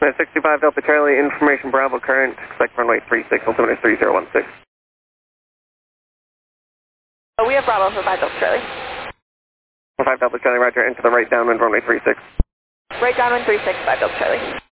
65 Delta Charlie, information Bravo current, expect runway 36, altimeter 3016. We have Bravo for 5 Delta Charlie. 5 Delta Charlie, roger, into the right downwind runway 36. Right downwind 36, 5 Delta Charlie.